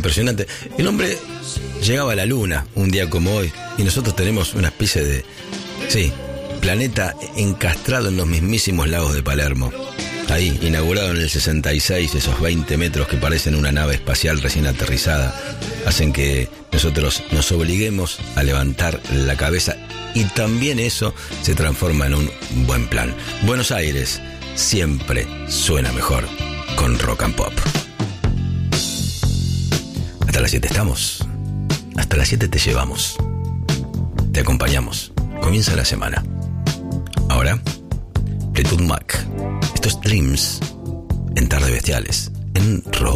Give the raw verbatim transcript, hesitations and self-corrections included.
impresionante. El hombre llegaba a la luna un día como hoy y nosotros tenemos una especie de, sí, planeta encastrado en los mismísimos lagos de Palermo. Ahí, inaugurado en el sesenta y seis, esos veinte metros que parecen una nave espacial recién aterrizada, hacen que nosotros nos obliguemos a levantar la cabeza y también eso se transforma en un buen plan. Buenos Aires siempre suena mejor con Rock and Pop. Hasta las siete estamos. Hasta las siete te llevamos. Te acompañamos. Comienza la semana. Ahora, Fleetwood Mac. Estos Dreams en Tarde Bestiales, en Rock.